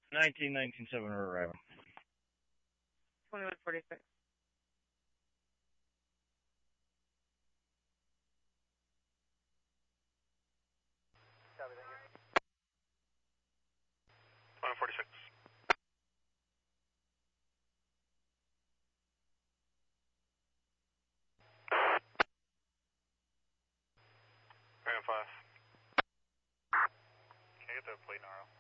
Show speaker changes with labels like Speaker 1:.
Speaker 1: 1997 we're arriving.
Speaker 2: 2146.
Speaker 3: Copy, thank you. 2146. Grand 5. Can I get the plate, Naro?